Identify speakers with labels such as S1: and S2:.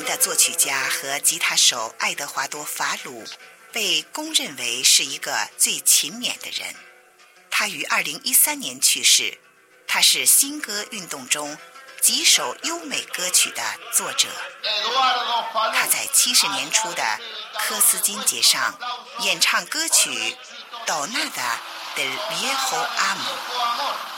S1: 的作曲家和吉他手爱德华多·法鲁被公认为是一个最勤勉的人。他于2013年去世，他是新歌运动中几首优美歌曲的作者。他在70年初的科斯金节上演唱歌曲《Donada del Viejo Amo》。